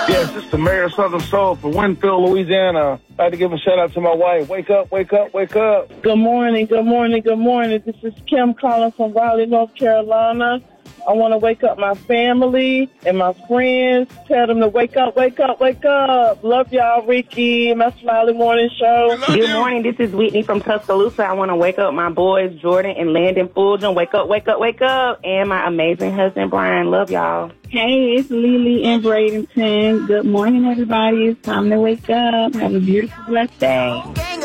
Yes, this is the Mayor of Southern Soul from Winfield, Louisiana. I'd like to give a shout out to my wife. Wake up, wake up, wake up. Good morning, good morning, good morning. This is Kim calling from Raleigh, North Carolina. I want to wake up my family and my friends. Tell them to wake up, wake up, wake up. Love y'all, Ricky, my Smiley Morning Show. Good morning. This is Whitney from Tuscaloosa. I want to wake up my boys, Jordan and Landon Fulton. Wake up, wake up, wake up. And my amazing husband, Brian. Love y'all. Hey, it's Lily in Bradenton. Good morning, everybody. It's time to wake up. Have a beautiful, blessed day.